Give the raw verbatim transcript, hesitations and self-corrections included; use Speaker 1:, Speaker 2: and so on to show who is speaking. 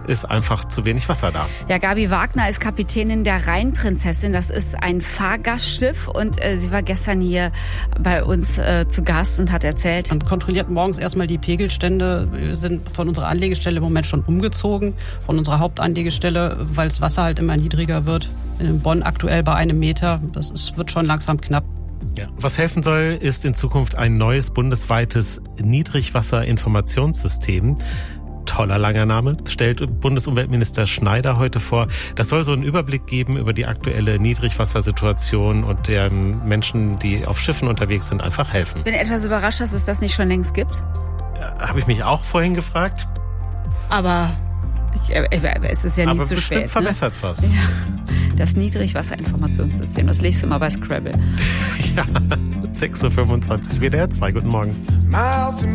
Speaker 1: ist einfach zu wenig Wasser da.
Speaker 2: Ja, Gabi Wagner ist Kapitänin der Rheinprinzessin. Das ist ein Fahrgastschiff und äh, sie war gestern hier bei uns äh, zu Gast und hat erzählt.
Speaker 3: Man kontrolliert morgens erstmal die Pegelstände. Wir sind von unserer Anlegestelle im Moment schon umgezogen, von unserer Hauptanlegestelle, weil das Wasser halt immer niedriger wird. In Bonn aktuell bei einem Meter. Das ist, wird schon langsam knapp.
Speaker 1: Ja. Was helfen soll, ist in Zukunft ein neues bundesweites Niedrigwasserinformationssystem. Toller langer Name, stellt Bundesumweltminister Schneider heute vor. Das soll so einen Überblick geben über die aktuelle Niedrigwassersituation und den Menschen, die auf Schiffen unterwegs sind, einfach helfen.
Speaker 2: Ich bin etwas überrascht, dass es das nicht schon längst gibt.
Speaker 1: Ja, habe ich mich auch vorhin gefragt.
Speaker 2: Aber ich, äh, es ist ja nie
Speaker 1: Aber
Speaker 2: zu spät.
Speaker 1: Aber bestimmt verbessert's ne? was.
Speaker 2: Ja. Das Niedrigwasserinformationssystem, das lese ich immer bei Scrabble.
Speaker 1: Ja, sechs Uhr fünfundzwanzig, W D R zwei, guten Morgen.